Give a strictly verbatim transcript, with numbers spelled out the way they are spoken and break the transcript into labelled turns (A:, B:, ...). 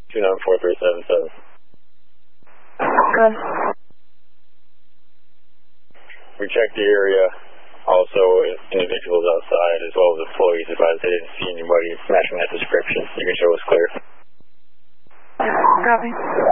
A: two nine four three seven seven.
B: Good.
A: We checked the area, also individuals outside as well as employees advised they didn't see anybody matching that description. You can show us clear.
B: Copy.